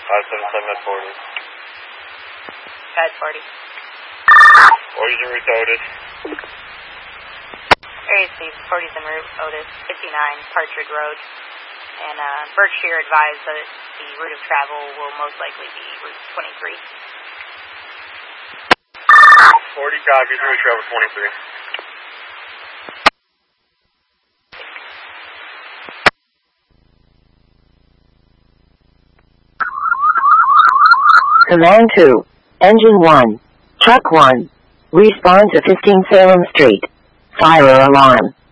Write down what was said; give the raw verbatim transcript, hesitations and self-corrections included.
five seven seven at forty. Guide forty. forty's en route to Otis. Area C, forty's en route, Otis, fifty-nine, Partridge Road. And uh, Berkshire advised that the route of travel will most likely be Route twenty-three. forty copies, route travel twenty-three. Command two, Engine one, Truck one, respond to fifteen Salem Street. Fire alarm.